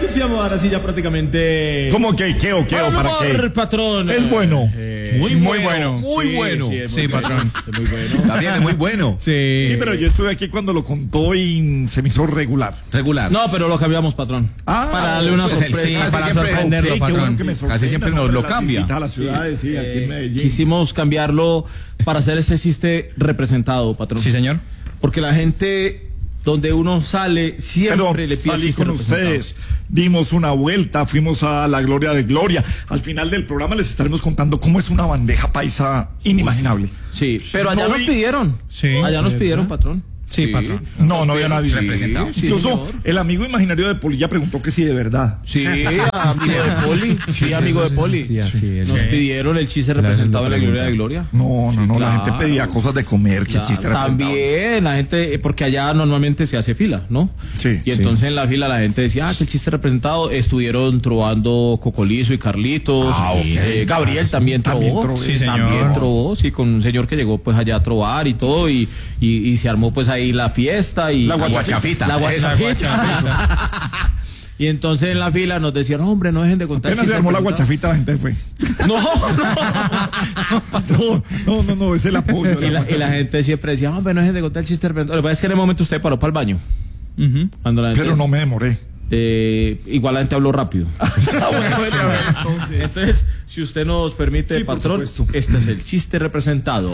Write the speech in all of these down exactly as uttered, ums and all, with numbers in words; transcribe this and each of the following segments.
iniciamos ahora sí ya prácticamente. ¿Cómo que qué o qué o para qué? Patrón. Es bueno. Eh, muy, muy bueno. Muy sí, bueno. Sí, sí patrón. Es muy bueno. También es muy bueno. Sí. Sí, pero yo estuve aquí cuando lo contó y se me hizo regular. Regular. No, pero lo cambiamos, patrón. Ah, para darle una pues el- sorpresa, sí, para casi siempre- sorprenderlo, Ok, qué patrón. bueno que me Casi sorprenda, siempre ¿no? nos lo Las cambia. visitas a las ciudades, sí, aquí en Eh, Medellín. quisimos cambiarlo para hacer ese chiste representado, patrón. Sí, señor. Porque la gente, donde uno sale, siempre Pero le pide el salí chiste con representado. ustedes, dimos una vuelta, fuimos a la Gloria de Gloria. Al final del programa les estaremos contando cómo es una bandeja paisa inimaginable. Sí, pero allá No nos vi- pidieron. Sí. Allá nos pidieron, patrón. Sí, patrón. No, no había nadie representado. Sí, Incluso señor. el amigo imaginario de Polilla preguntó que sí, de verdad. Sí, amigo de Poli. Sí, amigo de Poli. Sí, así es. Nos Sí. pidieron el chiste Claro, representado en la es la Gloria de pregunta. Gloria. No, no, no, la claro. gente pedía cosas de comer, que Claro, chiste representaban. también la gente, eh, porque allá normalmente se hace fila, ¿no? Sí, Y entonces en la fila la gente decía, ah, que el chiste representado. Estuvieron trovando Cocolizo y Carlitos. Ah, ok. Eh, Gabriel también También trovó. trovó. Sí, señor. También trovó, sí, con un señor que llegó pues allá a trovar y todo. Y, y, y se armó pues ahí la fiesta. Y La guachafita. La guachafita. Y entonces en la fila nos decían, hombre, no dejen de contar. Apenas se chistes armó la representados". guachafita, la gente fue. No, no, patrón. No, no, no, es el apoyo. Y la, y la gente siempre decía, hombre, no dejen de contar el chiste representado. Lo que pasa es que en el momento usted paró para el baño. Cuando la gente Pero no me demoré. Eh, igual la gente habló rápido. Entonces, Entonces, si usted nos permite, Sí, por patrón, supuesto. este es el chiste representado.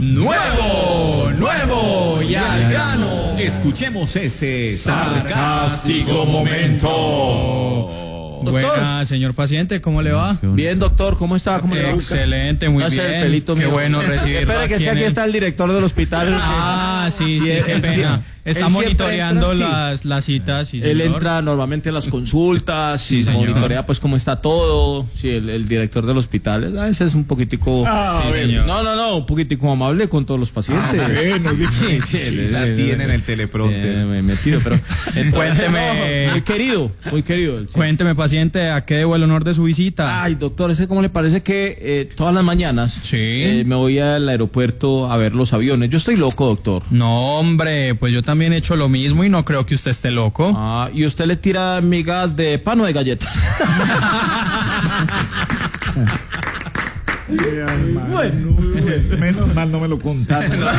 Nuevo, nuevo y al grano. Escuchemos ese sarcástico momento. Doctor. Buena, señor paciente, ¿cómo le va? Bien, doctor, ¿cómo está? ¿Cómo le va? Excelente, muy No sé, bien. Felito Qué mío. bueno recibirlo. Espere, que es aquí que en aquí el- está el director del hospital. Ah, sí, sí, él- qué él pena. sí- Está él siempre monitoreando entra, sí. las, las citas, sí, Él señor. entra normalmente a las consultas Sí, y señor. monitorea pues cómo está todo. Sí, el, el director del hospital a veces es un poquitico... Ah, Sí, bueno. señor. No, no, no, un poquitico amable con todos los pacientes. Ah, bueno, sí, sí, él- La él- tiene en el Eh, teleprompter. me he metido, pero entonces, Cuénteme. no, muy querido, muy querido. él, sí. Cuénteme, paciente, ¿a qué debo el honor de su visita? Ay, doctor, ¿ese cómo le parece que eh, todas las mañanas Sí. eh, me voy al aeropuerto a ver los aviones? Yo estoy loco, doctor. No, hombre, pues yo también he hecho lo mismo y no creo que usted esté loco. Ah, ¿y usted le tira migas de pan o de galletas? bueno, menos mal no me lo contaron. Una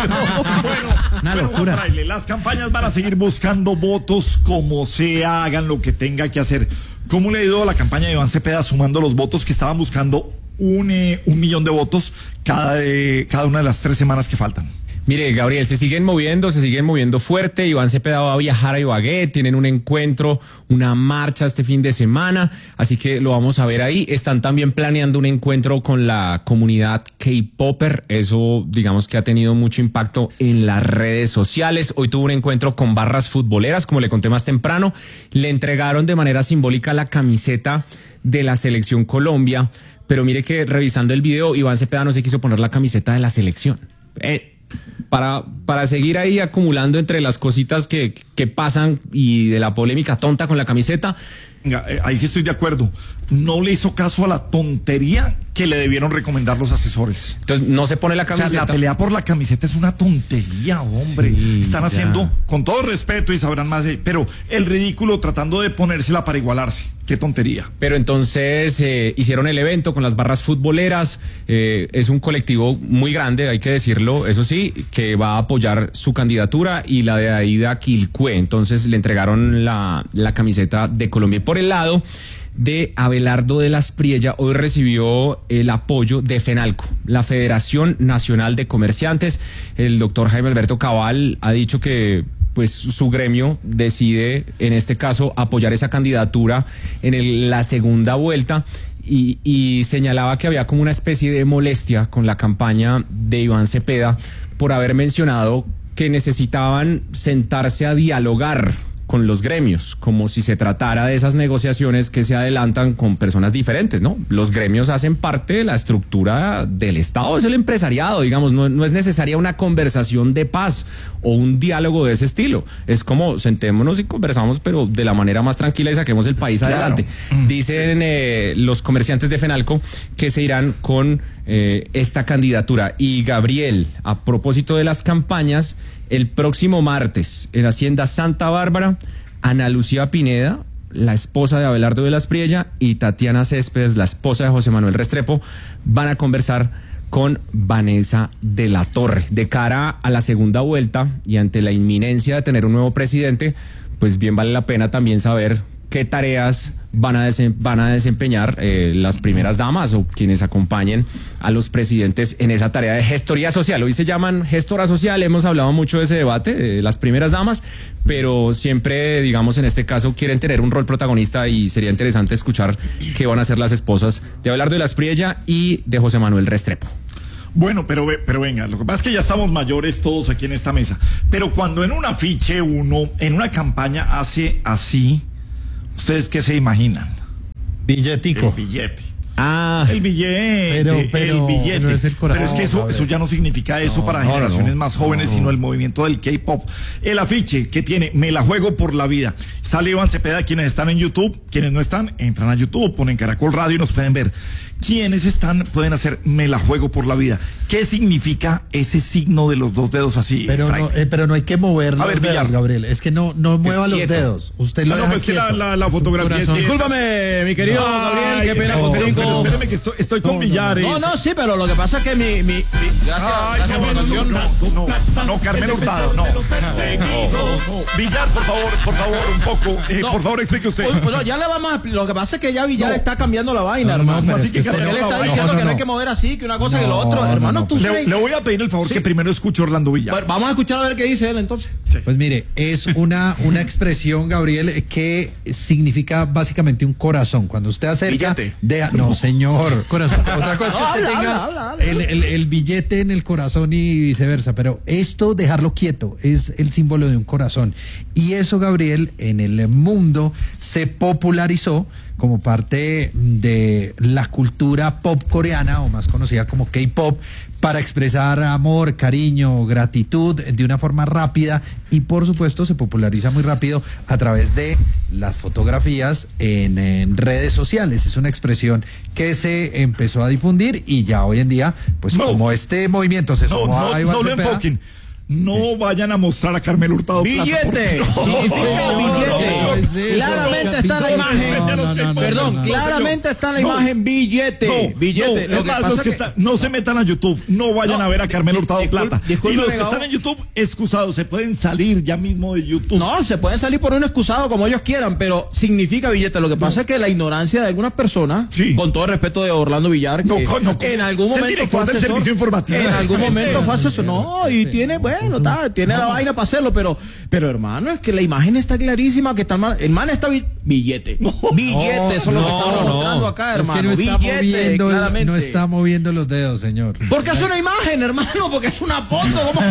Bueno, locura. Fraile, las campañas van a seguir buscando votos como sea, hagan lo que tenga que hacer. ¿Cómo le ha ido a la campaña de Iván Cepeda sumando los votos que estaban buscando un, eh, un millón de votos cada, de, cada una de las tres semanas que faltan? Mire, Gabriel, se siguen moviendo, se siguen moviendo fuerte. Iván Cepeda va a viajar a Ibagué, tienen un encuentro, una marcha este fin de semana, así que lo vamos a ver ahí. Están también planeando un encuentro con la comunidad K-Popper, eso digamos que ha tenido mucho impacto en las redes sociales. Hoy tuvo un encuentro con barras futboleras, como le conté más temprano, le entregaron de manera simbólica la camiseta de la Selección Colombia, pero mire que revisando el video, Iván Cepeda no se quiso poner la camiseta de la selección. Eh, Para, para seguir ahí acumulando entre las cositas que, que pasan y de la polémica tonta con la camiseta. Venga, eh, ahí sí estoy de acuerdo. No le hizo caso a la tontería que le debieron recomendar los asesores. Entonces no se pone la O sea, camiseta. la pelea por la camiseta es una tontería, hombre. Sí, Están ya. haciendo, con todo respeto y sabrán más, eh, pero el ridículo tratando de ponérsela para igualarse. Qué tontería. Pero entonces eh, hicieron el evento con las barras futboleras. Eh, es un colectivo muy grande, hay que decirlo, eso sí, que va a apoyar su candidatura y la de Aida Quilcué. Entonces le entregaron la, la camiseta de Colombia. Y por el lado de Abelardo de las Priella, hoy recibió el apoyo de FENALCO, la Federación Nacional de Comerciantes. El doctor Jaime Alberto Cabal ha dicho que pues su gremio decide en este caso apoyar esa candidatura en el, la segunda vuelta y, y señalaba que había como una especie de molestia con la campaña de Iván Cepeda por haber mencionado que necesitaban sentarse a dialogar con los gremios, como si se tratara de esas negociaciones que se adelantan con personas diferentes, ¿no? Los gremios hacen parte de la estructura del Estado, es el empresariado, digamos, no, no es necesaria una conversación de paz o un diálogo de ese estilo. Es como sentémonos y conversamos, pero de la manera más tranquila y saquemos el país Claro. adelante. Dicen eh, los comerciantes de FENALCO que se irán con eh, esta candidatura. Y Gabriel, a propósito de las campañas, el próximo martes en Hacienda Santa Bárbara, Ana Lucía Pineda la esposa de Abelardo de las Priella, y Tatiana Céspedes, la esposa de José Manuel Restrepo, van a conversar con Vanessa de la Torre. De cara a la segunda vuelta y ante la inminencia de tener un nuevo presidente, pues bien vale la pena también saber qué tareas van a, desem- van a desempeñar eh, las primeras damas o quienes acompañen a los presidentes en esa tarea de gestoría social. Hoy se llaman gestora social, hemos hablado mucho de ese debate, de las primeras damas, pero siempre, digamos, en este caso quieren tener un rol protagonista y sería interesante escuchar qué van a hacer las esposas de Abelardo de las Priella y de José Manuel Restrepo. Bueno, pero, ve- pero venga, lo que pasa es que ya estamos mayores todos aquí en esta mesa, pero cuando en un afiche uno, en una campaña hace así, ¿ustedes qué se imaginan? Billetico. El billete. Ah, El billete, Pero- pero- el billete. pero es el corazón. Pero es que eso, No, eso ya no significa eso para no, no, generaciones no. más jóvenes, sino el movimiento del K-pop. El afiche que tiene Me la juego por la vida. Sale Iván Cepeda, quienes están en YouTube, quienes no están, entran a YouTube, ponen Caracol Radio y nos pueden ver. Quienes están pueden hacer Me la juego por la vida. ¿Qué significa ese signo de los dos dedos así? Pero Frank? no, eh, pero no hay que mover A los ver, dedos, Villar. Gabriel. Es que no, no mueva los quieto. dedos. Usted lo Ah, no, deja pues que la, quieto. la, la fotografía es quieta. Discúlpame, mi querido Gabriel, qué pena no, pero, pero contigo. espéreme que estoy, estoy con Villares. No, no, sí, pero lo que pasa es que mi... mi, mi- gracias, Ay, gracias no, por la no, canción. no, no, no, Carmelo Hurtado, no. No, no. Villar, por favor, por favor, un poco. eh, No. Por favor, explique usted. Oye, pues no, ya le vamos a expli- Lo que pasa es que ya Villar No. está cambiando la vaina, No, no, hermano. pero así es que que usted Carmelo Él está no, diciendo no, que no hay no. que mover así, que una cosa que lo No, otro. no, Hermano, no. tú Le, sabes. le voy a pedir el favor Sí. que primero escuche Orlando Villar. Bueno, vamos a escuchar a ver qué dice él entonces. Pues mire, es una, una expresión, Gabriel, que significa básicamente un corazón. Cuando usted acerca... Billete. de- no, señor. Corazón. Otra cosa es que usted Habla, tenga habla, habla, el, el- el billete en el corazón y viceversa. Pero esto, dejarlo quieto, es el símbolo de un corazón. Y eso, Gabriel, en el mundo se popularizó como parte de la cultura pop coreana, o más conocida como K-pop, para expresar amor, cariño, gratitud de una forma rápida, y por supuesto se populariza muy rápido a través de las fotografías en, en redes sociales. Es una expresión que se empezó a difundir y ya hoy en día, pues No. como este movimiento se No, sumó no, a Iván no lo Cepeda, enfoquen. No vayan a mostrar a Carmelo Hurtado. plata, Billete, porque- significa No, billete. no, no, Claramente está la no, imagen. no, no, no, no, Perdón, no, no, claramente no, está la no. imagen billete. No, Billete. no, Lo es que más, pasa los que es que- están, no se metan a YouTube, no vayan No, a ver a Carmelo di- Hurtado discul- Plata. discúlpeme, Y los que Gabo. están en YouTube, excusados, se pueden salir ya mismo de YouTube. No, se pueden salir por un excusado como ellos quieran, pero significa billete. Lo que pasa es que la ignorancia de algunas personas, Sí. con todo el respeto de Orlando Villar, No, que con- no, con- en algún es el momento director fue del asesor, servicio informativo. en algún Sí. momento fue asesor, no, y tiene, bueno, está, tiene la vaina para hacerlo, pero, pero hermano, es que la imagen está clarísima, que está el man, el man está bi- billete, billete, eso es lo que no, estamos no. mostrando acá, es que hermano, no está billete, moviendo, el- claramente. no está moviendo los dedos, señor. Porque es una imagen, hermano, porque es una foto. ¿Cómo?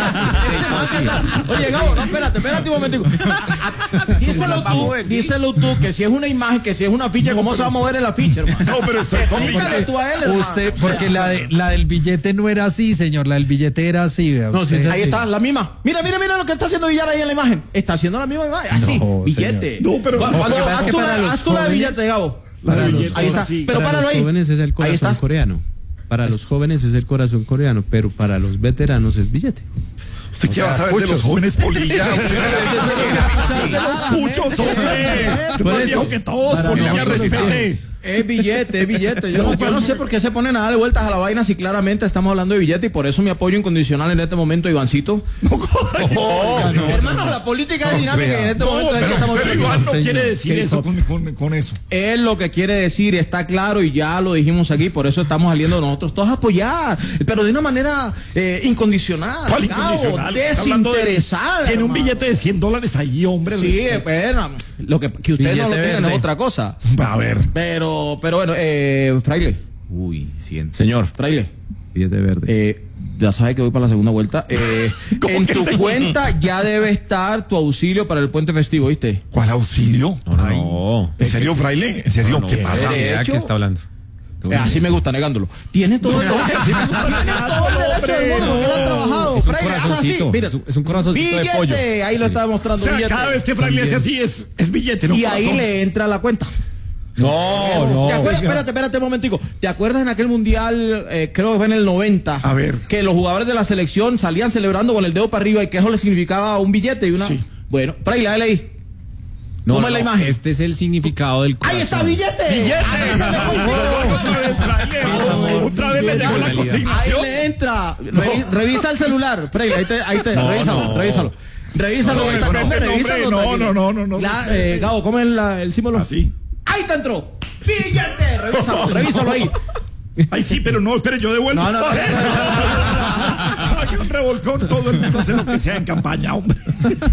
Oye, Gabo, no, espérate, espérate un momentico. Díselo tú, díselo tú, que si es una imagen, que si es una afiche, ¿cómo se va a mover el afiche, hermano? No, pero estoy con Explícale Villar. tú a él, hermano. Usted, porque la, de, la del billete no era así, señor. La del billete era así, vea No, sí, usted. ahí está, la misma. Mira, mira, mira lo que está haciendo Villar ahí en la imagen. Está haciendo la misma imagen. Así, No, billete. señor. No, pero- ¿Cuál- cuál- no, lo que haz pasa es tú que la- para haz tú la de billete, Gabo. La de Para los- billete Ahí es está. así. Pero para páralo los ahí. jóvenes es el Ahí corazón está. coreano. Para los jóvenes es el corazón coreano, pero para los veteranos es billete. ¿Usted qué va a saber de los jóvenes polilla? De los cuchos, hombre. Usted más viejo que todos, Para polilla, nosotros respete. Es billete, es billete. Yo no, yo no sé por qué se ponen a darle vueltas a la vaina si claramente estamos hablando de billete, y por eso mi apoyo incondicional en este momento, Ivancito. Hermano, la política es dinámica y en este No, momento es que pero, estamos pero viviendo. Iván no Señor. quiere decir K-pop. eso con, con, con eso. Es lo que quiere decir, está claro, y ya lo dijimos aquí, por eso estamos saliendo nosotros todos a apoyar, pero de una manera eh, incondicional. ¿Cuál Gabo, incondicional? Está hablando de- desinteresada. Tiene un hermano. billete de cien dólares ahí, hombre. Sí, respete. bueno, lo que, que ustedes no lo Billete tengan verde. es otra cosa. A ver. Pero, pero bueno, eh, Fraile, Uy, siento. señor. Fraile. Billete verde. Eh, ya sabes que voy para la segunda vuelta. Eh, ¿Cómo en que tu segunda? cuenta ya debe estar tu auxilio para el puente festivo, ¿viste? ¿Cuál auxilio? No, no, no. ¿En serio, fraile? ¿En serio? No, ¿Qué no, pasa? ni idea Derecho. qué está hablando. Eh, así me gusta, negándolo. Tiene todo el derecho. Tiene todo el derecho del mundo, porque él ha trabajado. Es un Fraile, hazlo así. corazoncito. Mira, Es un- es un corazoncito de billete, pollo. ahí lo está O mostrando. sea, billete. cada vez que fraile hace así es, es billete, ¿no? Y ahí corazón? le entra la cuenta. No, no. ¿Te acuerdas? Espérate, espérate un momentico. ¿Te acuerdas en aquel mundial, eh, creo que fue en el noventa? A ver. Que los jugadores de la selección salían celebrando con el dedo para arriba y que eso le significaba un billete y una. Sí. Bueno, Fraile, dale ahí. No, ¿Cómo no, es la no, imagen? Este es el significado del corazón. ¡Ahí está, billete! ¡Billete! Ahí Otra vez, tráele, otra vez le dejo la consignación. le entra. Revi- revisa el celular. Frey, ahí te, ahí te, No, revísalo, no. revísalo. Revísalo, No, esa- no, no, hombre, no, revísalo, hombre, no, tranquilo. no, no, no, no, La- no. eh, Gabo, ¿cómo es la- el símbolo? Así. ¡Ahí te entró! ¡Billete! Revísalo, revísalo ahí. Ay, sí, pero no, espere, yo devuelvo. No, no, no, no, no, no. Saque un revolcón, todo el mundo hace lo que sea en campaña, hombre.